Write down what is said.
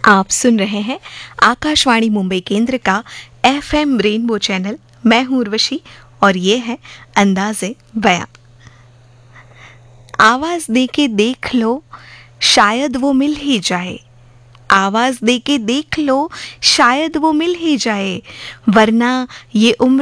आप सुन रहे हैं आकाशवाणी मुंबई केंद्र का एफएम रेनबो चैनल। मैं हूं उर्वशी और ये है अंदाज़े बयां। आवाज दे के देख लो, शायद वो मिल ही जाए। आवाज दे के देख लो, शायद वो मिल ही जाए, वरना ये उम्र